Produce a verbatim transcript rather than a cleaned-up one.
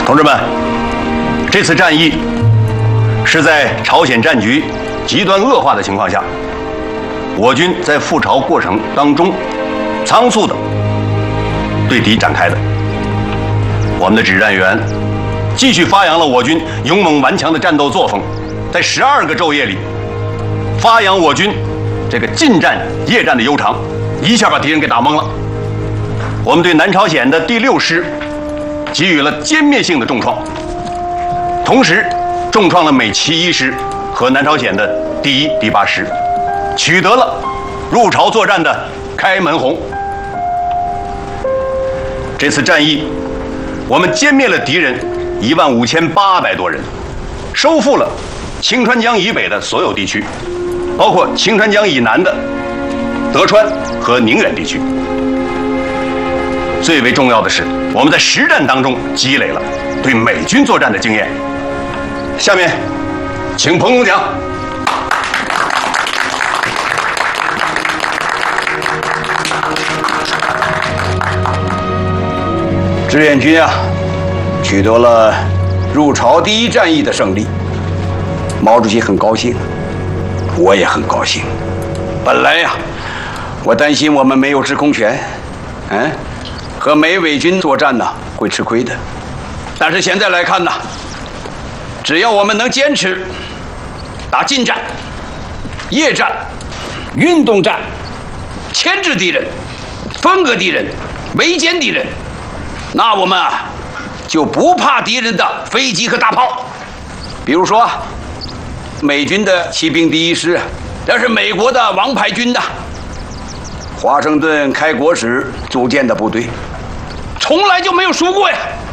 同志们，这次战役是在朝鲜战局极端恶化的情况下，我军在赴朝过程当中仓促的对敌展开的。我们的指战员继续发扬了我军勇猛顽强的战斗作风，在十二个昼夜里发扬我军这个近战夜战的悠长，一下把敌人给打懵了。我们对南朝鲜的第六师给予了歼灭性的重创，同时重创了美七一师和南朝鲜的第一、第八师，取得了入朝作战的开门红。这次战役，我们歼灭了敌人一万五千八百多人，收复了清川江以北的所有地区，包括清川江以南的德川和宁远地区。最为重要的是，我们在实战当中积累了对美军作战的经验。下面，请彭总讲。 志愿军啊，取得了入朝第一战役的胜利，毛主席很高兴，我也很高兴。本来呀，我担心我们没有制空权，嗯。和美伪军作战呢，会吃亏的。但是现在来看呢，只要我们能坚持打近战、夜战、运动战，牵制敌人、分割敌人、围歼敌人，那我们啊就不怕敌人的飞机和大炮。比如说，美军的骑兵第一师，这是美国的王牌军呐。华盛顿开国时组建的部队，从来就没有输过呀。